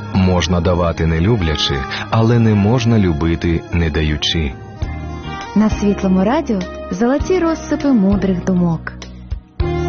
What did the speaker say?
Можна давати не люблячи, але не можна любити не даючи. На Світлому радіо золоті розсипи мудрих думок.